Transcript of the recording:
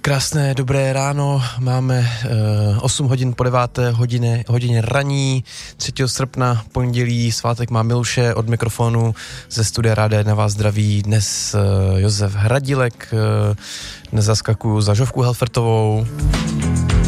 Krásné, dobré ráno, máme 8 hodin po 9. hodině raní, 3. srpna, pondělí, svátek má Miluše, od mikrofonu ze studia Rádia na vás zdraví dnes Josef Hradilek, nezaskakuju za Žovku Helfertovou.